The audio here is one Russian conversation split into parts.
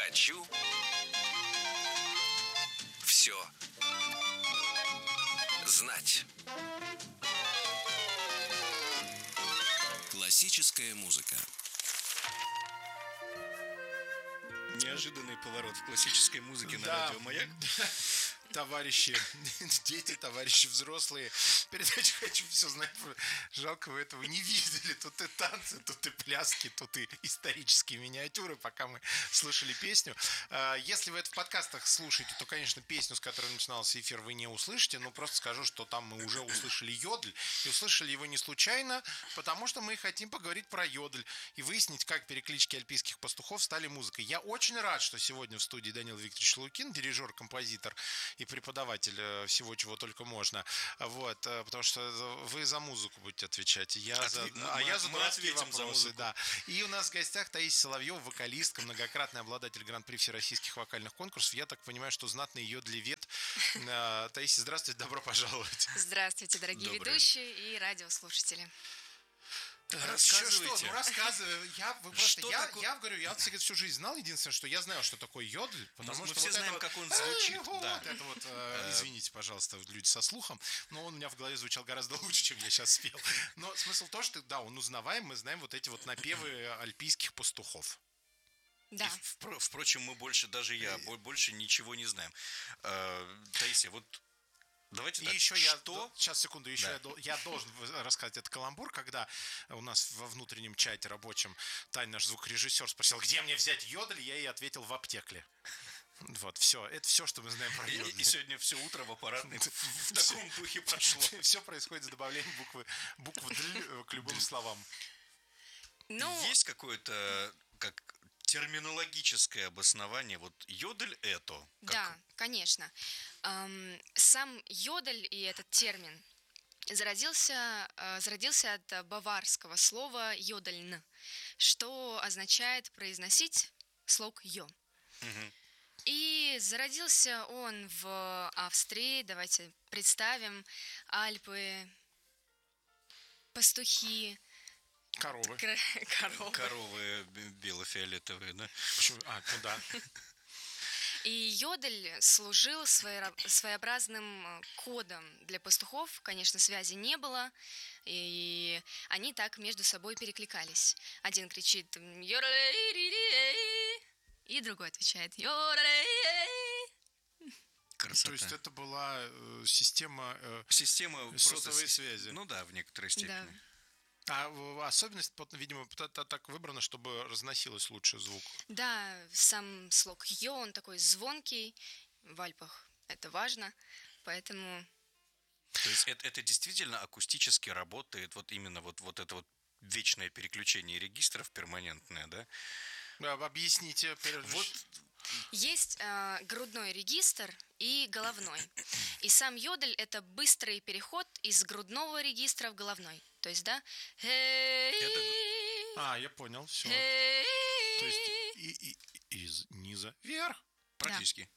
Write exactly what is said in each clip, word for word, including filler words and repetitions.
Хочу все знать. Классическая музыка. Неожиданный поворот в классической музыке на Да. радио «Маяк». Товарищи, дети, товарищи взрослые, передачу «Хочу все знать». Жалко, вы этого не видели. Тут и танцы, тут и пляски, тут и исторические миниатюры, пока мы слушали песню. Если вы это в подкастах слушаете, то, конечно, песню, с которой начинался эфир, вы не услышите. Но просто скажу, что там мы уже услышали йодль. И услышали его не случайно, потому что мы хотим поговорить про йодль и выяснить, как переклички альпийских пастухов стали музыкой. Я очень рад, что сегодня в студии Данил Викторович Лукин, дирижер, композитор и преподаватель всего, чего только можно. Вот, потому что вы за музыку будете отвечать, я за, Отве- а мы- я за мы дурацкие ответим за вопросы. музыку. Да. И у нас в гостях Таисия Соловьева, вокалистка, многократный обладатель гран-при всероссийских вокальных конкурсов. Я так понимаю, что знатный йодлевед. Таисия, здравствуйте, добро пожаловать. Здравствуйте, дорогие Доброе. ведущие и радиослушатели. Рассказывайте. Что, ну рассказывай. Я, вы просто, Что я, такое- я говорю, я всегда всю жизнь знал. Единственное, что я знаю, что такое йодль, потому мы что все вот знаем, это как вот, он звучит, «Эй, вот», да. это вот, э, извините, пожалуйста, люди со слухом, но он у меня в голове звучал гораздо лучше, чем я сейчас спел. Но смысл в том, что да, он узнаваем, мы знаем вот эти вот напевы альпийских пастухов. Да. И, впро- впрочем, мы больше, даже я, бо- больше ничего не знаем. Э, Таисия, вот давайте И так, еще я, что... сейчас, секунду, еще Да. я, дол- я должен рассказать этот каламбур, когда у нас во внутреннем чате рабочем Таня, наш звукорежиссер, спросил, где мне взять йодль, я ей ответил, в аптекле. Вот, все, это все, что мы знаем про И, йодль. и сегодня все утро в аппаратной в, в таком духе прошло. Все происходит с добавлением буквы, буквы «дл» к любым словам. Ну, Есть какое-то как терминологическое обоснование? Вот йодль это? Как- да, конечно. Эм, Сам йодль и этот термин зародился, э, зародился от э, баварского слова йодельн, что означает произносить слог йо. Мгм. И зародился он в Австрии. Давайте представим Альпы, пастухи, Коровы. кр- коровы. Коровы б- бело-фиолетовые, да? Почему? А, ну да. И йодль служил своеро- своеобразным э, кодом для пастухов. Конечно, связи не было, и они так между собой перекликались. Один кричит «Йорлей-ри-ри-эй», и другой отвечает «Йорлей-эй». Красота. То есть это была э, система... э, Система Сотовой просто с- связи. Ну да, в некоторой степени. Да. А в- особенность, вот, видимо, т- т- так выбрана, чтобы разносилось лучше звук. Да, сам слог «йо», он такой звонкий, в Альпах это важно, поэтому... То есть это, это действительно акустически работает, вот именно вот, вот это вот вечное переключение регистров перманентное, да? Да, объясните. прежде Вот ш- Есть э, грудной регистр и головной. И сам йодль – это быстрый переход из грудного регистра в головной. То есть, да? А, я понял, все. То есть и, и- и- из низа вверх. практически.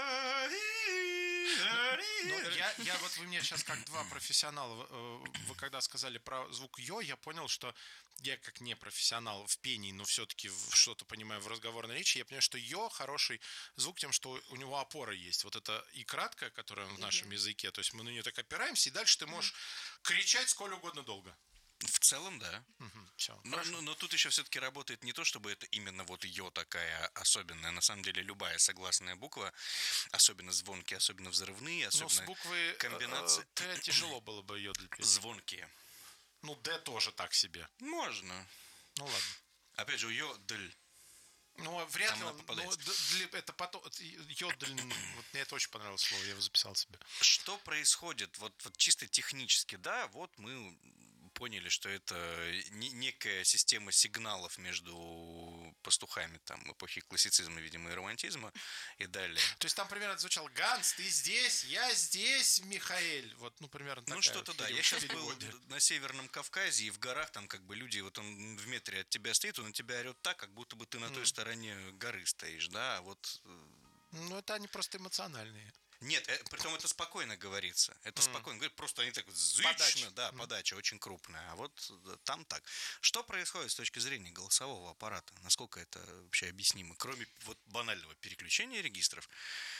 Но я, я вот вы мне сейчас как два профессионала, э, вы когда сказали про звук йо, я понял, что я как не профессионал в пении, но все-таки что-то понимаю в разговорной речи, я понимаю, что йо хороший звук тем, что у него опора есть. Вот это и краткая, которая в нашем языке, то есть мы на нее так опираемся, и дальше ты можешь кричать сколь угодно долго. В целом, да. Все. Но, но- но тут еще все-таки работает не то, чтобы это именно вот ее такая особенная. На самом деле любая согласная буква, особенно звонкие, особенно взрывные, Ну, с особенно буквы комбинации. э, Т тяжело было бы йодль петь. звонкие. Ну, Д тоже так себе. Можно. Ну, ладно. Опять же, у ее дель. Ну, вряд Там ли она он, попадает. ну, д- для- это потом, йодль, вот мне это очень понравилось слово, я его записал себе. Что происходит вот, вот чисто технически, да, вот мы поняли, что это не- некая система сигналов между пастухами там эпохи классицизма, видимо, и романтизма и далее. То есть там примерно звучал «Ганс, ты здесь, я здесь, Михаэль». Вот, ну, примерно Ну, такая что-то вот да. Я перевод- сейчас был переводе. на Северном Кавказе, и в горах там как бы люди, вот он в метре от тебя стоит, он на тебя орет так, как будто бы ты на той стороне горы стоишь, да, а вот... э, Ну, это они просто эмоциональные. Нет, э, притом это спокойно говорится. Это Мгм. спокойно говорит, просто они так зычно, Подача. да, Мгм. подача очень крупная. А вот э, там так. Что происходит с точки зрения голосового аппарата? Насколько это вообще объяснимо? Кроме вот банального переключения регистров.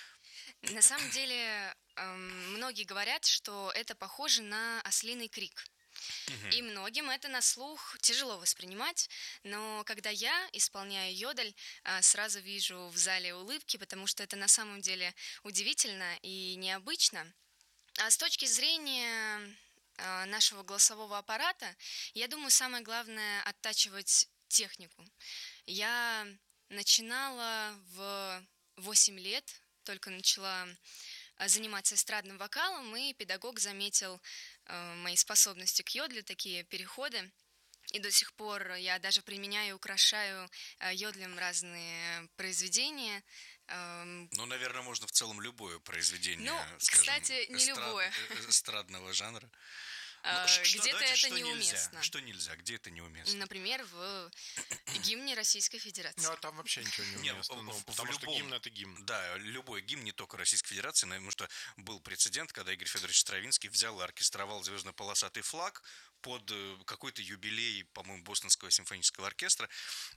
На самом деле, эм, многие говорят, что это похоже на ослиный крик. Мгм. И многим это на слух тяжело воспринимать, но когда я исполняю йодель, а, сразу вижу в зале улыбки, потому что это на самом деле удивительно и необычно. А с точки зрения а, нашего голосового аппарата, я думаю, самое главное оттачивать технику. Я начинала в восемь лет, только начала а, заниматься эстрадным вокалом, и педагог заметил э, мои способности к йодлю, такие переходы. И до сих пор я даже применяю и украшаю э, йодлем разные произведения. Эм, Ну, наверное, можно в целом любое произведение, Ну, скажем, кстати, не эстрад- любое. э, эстрадного жанра. Ну, э, ш- что- где-то давайте, это что неуместно. Нельзя? Что нельзя? Где это неуместно? Например, в гимне Российской Федерации. Ну, а там вообще ничего не Не, уместно. в- Ну, в потому что любом- гимн — это гимн. Да, любой гимн, не только Российской Федерации, потому что был прецедент, когда Игорь Федорович Стравинский взял и оркестровал звездно-полосатый флаг под э, какой-то юбилей, по-моему, Бостонского симфонического оркестра,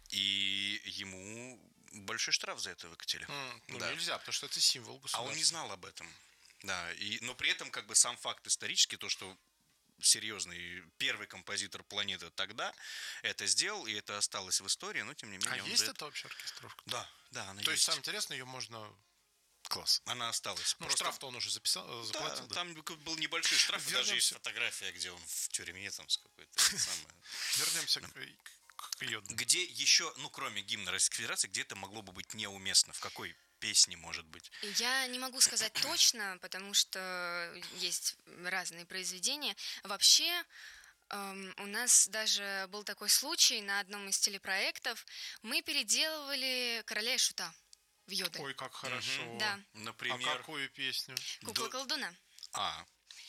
и ему большой штраф за это выкатили. М, Ну, Да. нельзя, потому что это символ А государства. он не знал об этом. Да, и, но при этом как бы сам факт исторический, то, что серьезный первый композитор планеты тогда это сделал, и это осталось в истории, но тем не А менее он есть за это вообще оркестровка? Да, да, она То есть, есть. самое интересное, ее можно... Класс. Она осталась. Ну, Просто- штраф-то он уже записал, э, Да, заплатил, да? там был небольшой штраф, и даже есть Вернемся. фотография, где он в тюрьме там с какой-то самой. Вернемся к, к- к йоду. Где еще, ну, кроме гимна Российской Федерации, где это могло бы быть неуместно? В какой песне, может быть? Я не могу сказать точно, потому что есть разные произведения. Вообще, эм, у нас даже был такой случай на одном из телепроектов. Мы переделывали «Короля и Шута» в йодель. Ой, как хорошо. Да. А Например... какую песню? Кукла до- колдуна. А,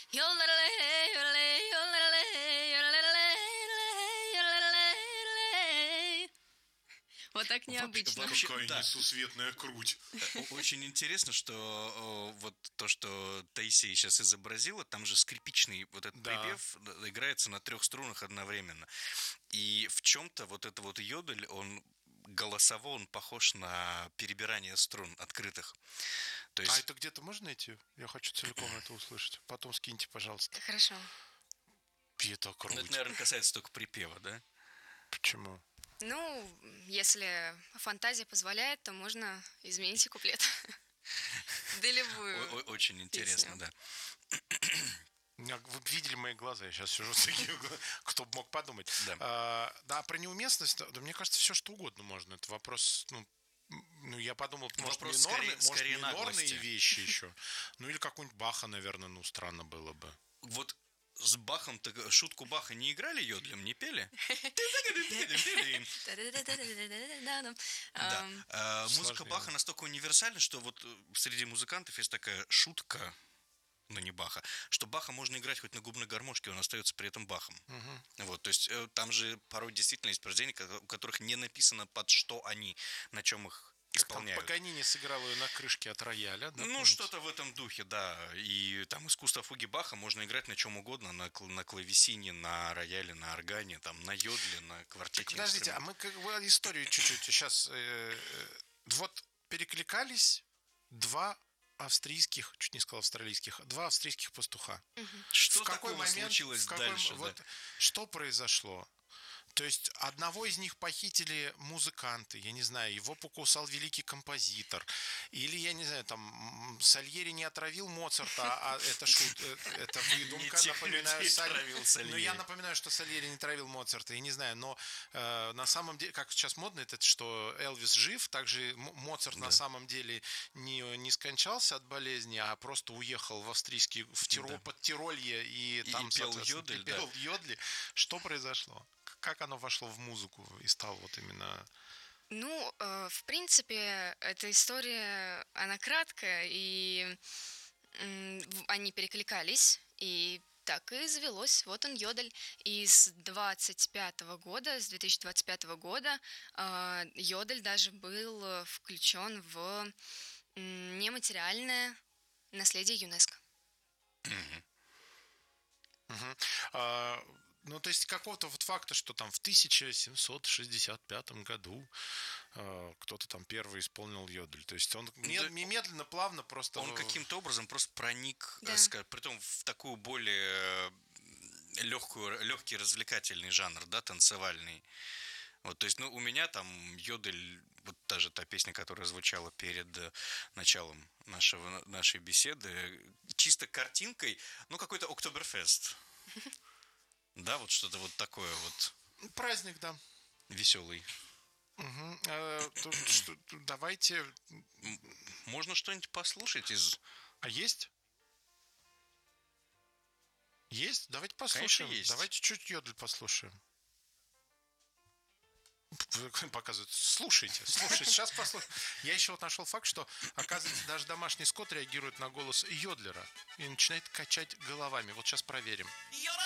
Вот так необычно. вообще- да. несусветная круть. О- Очень интересно, что о, вот то, что Таисия сейчас изобразила, там же скрипичный вот этот Да. припев д- играется на трех струнах одновременно. И в чем-то вот это вот йодель, он голосово, он похож на перебирание струн открытых. То А есть это где-то можно найти? Я хочу целиком это услышать. Потом скиньте, пожалуйста. Хорошо. Это ну, круть. это, наверное, касается только припева, да? Почему? Ну, если фантазия позволяет, то можно изменить и куплет. Да О- любую. о- Очень интересно, песню. да. Я- Вы б видели мои глаза, я сейчас сижу с такими глазами. Кто бы мог подумать. Да. А, да, про неуместность, да, мне кажется, все что угодно можно. Это вопрос, ну, м, ну я подумал, может, Вопрос минорные, скорее- может, скорее минорные наглости. вещи еще. Ну, или какой-нибудь Баха, наверное, ну, странно было бы. Вот с Бахом-то г- шутку Баха не играли йодлем, не пели? Да. Ам, А, Музыка Сложнее. Баха настолько универсальна, что вот э, среди музыкантов есть такая шутка, но не Баха, что Баха можно играть хоть на губной гармошке, он остается при этом Бахом. Мгм. Вот, то есть э, там же порой действительно есть произведения, ко- у которых не написано, под что они, на чем их Как там исполняют. Паганини сыграл ее на крышке от рояля, да? Ну, помните? что-то в этом духе, да. И там искусство фуги Баха можно играть на чем угодно, на, кл- на клавесине, на рояле, на органе, там, на йодле, на квартете. Подождите, а мы как бы историю чуть-чуть сейчас... Вот перекликались два австрийских, чуть не сказал австралийских, два австрийских пастуха. Что В какой такого момент, случилось в какой м- дальше? да? вот что произошло? То есть одного из них похитили музыканты, я не знаю, его покусал великий композитор, или, я не знаю, там, м, Сальери не отравил Моцарта, а это шут, э, это выдумка, Не тех напоминаю, людей Саль- травил Ну, Сальери. я напоминаю, что Сальери не травил Моцарта, я не знаю, но э, на самом деле, как сейчас модно, это что Элвис жив, также М- Моцарт на самом деле не, не скончался от болезни, а просто уехал в австрийский, в Тиро, Да. под Тиролье и, И- там, и пел соответственно, йодель, и пел йодли. Что произошло? К- Как оно вошло в музыку и стало вот именно... Ну, э, в принципе, эта история, она краткая, и м, в- они перекликались, и так и завелось. Вот он, йодель. И с двадцать пятого года, с две тысячи двадцать пятого года э, йодель даже был э, включен в м, нематериальное наследие ЮНЕСКО. Мгм. А, ну, то есть какого-то вот факта, что там в тысяча семьсот шестьдесят пятом году а, кто-то там первый исполнил йодель. То есть он мед- медленно, плавно просто... Он в- каким-то образом просто проник, Да. э, ска- притом в такую более легкую, легкий развлекательный жанр, да, танцевальный. Вот, то есть, ну, у меня там йодель, вот даже та песня, которая звучала перед э, началом нашего, нашей беседы, чисто картинкой, ну, какой-то Октоберфест. Да, вот что-то вот такое вот Праздник, да. веселый. Мгм. А, тут что- тут давайте... М, Можно что-нибудь послушать из... А есть? Есть? Давайте послушаем. есть. Давайте чуть йодель послушаем. Показывают. Слушайте, слушайте, сейчас послушаем. Я еще вот нашел факт, что, оказывается, даже домашний скот реагирует на голос йодлера и начинает качать головами. Вот сейчас проверим.